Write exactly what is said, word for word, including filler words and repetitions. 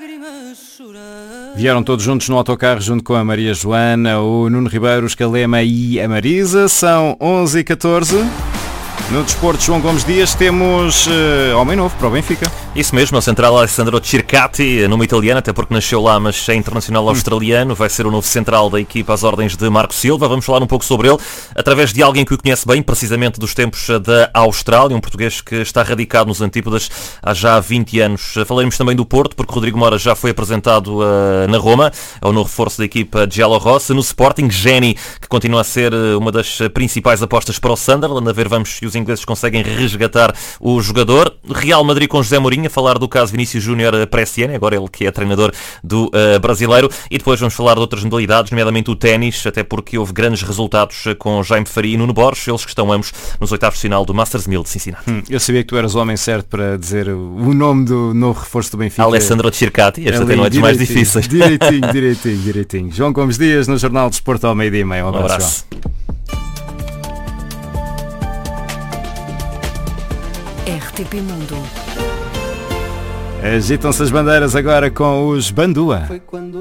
Vieram todos juntos no autocarro junto com a Maria Joana, o Nuno Ribeiro, o Escalema e a Marisa. São onze e catorze. No desporto, João Gomes Dias, temos uh, homem novo para o Benfica. Isso mesmo, o central Alessandro Circati, nome italiano, até porque nasceu lá, mas é internacional australiano, vai ser o novo central da equipa às ordens de Marco Silva. Vamos falar um pouco sobre ele, através de alguém que o conhece bem, precisamente dos tempos da Austrália, um português que está radicado nos Antípodas há já vinte anos. Falaremos também do Porto, porque Rodrigo Mora já foi apresentado uh, na Roma, é o novo reforço da equipa de Giallorossa. No Sporting, Geni, que continua a ser uma das principais apostas para o Sunderland, a ver vamos se os ingleses conseguem resgatar o jogador. Real Madrid com José Mourinho, a falar do caso Vinícius Júnior Pressiani, agora ele que é treinador do uh, brasileiro, e depois vamos falar de outras modalidades, nomeadamente o ténis, até porque houve grandes resultados com Jaime Faria e Nuno Borges, eles que estão ambos nos oitavos de final do Masters mil de Cincinnati. Hum, eu sabia que tu eras o homem certo para dizer o nome do novo reforço do Benfica. Alessandro Circati, este até não é dos mais difíceis. Direitinho, direitinho, direitinho. João Gomes Dias no Jornal de Desporto ao meio-dia e meia. Um abraço. Um abraço. R T P Mundo. Agitam-se as bandeiras agora com os Bandua.